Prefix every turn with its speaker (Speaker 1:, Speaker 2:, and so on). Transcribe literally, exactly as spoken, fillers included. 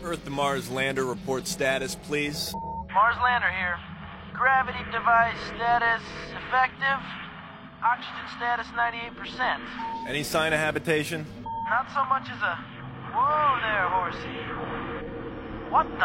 Speaker 1: Earth to Mars lander report status, please.
Speaker 2: Mars lander here. Gravity device status effective. Oxygen status ninety-eight percent.
Speaker 1: Any sign of habitation?
Speaker 2: Not so much as a... Whoa there, horsey. What the...